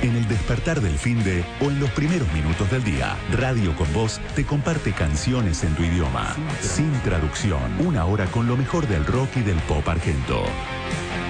en el despertar del finde o en los primeros minutos del día. Radio con Voz te comparte canciones en tu idioma, sin traducción. Una hora con lo mejor del rock y del pop argento.